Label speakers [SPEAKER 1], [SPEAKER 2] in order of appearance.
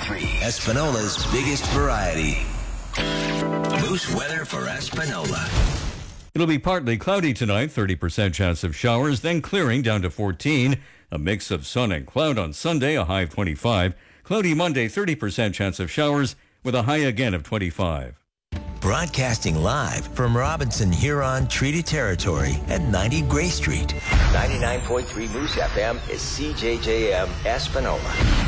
[SPEAKER 1] 99.3, Espinola's biggest variety. Moose weather for Espinola.
[SPEAKER 2] It'll be partly cloudy tonight, 30% chance of showers, then clearing down to 14. A mix of sun and cloud on Sunday, a high of 25. Cloudy Monday, 30% chance of showers with a high again of 25.
[SPEAKER 1] Broadcasting live from Robinson Huron Treaty Territory at 90 Gray Street. 99.3 Moose FM is CJJM Espinola.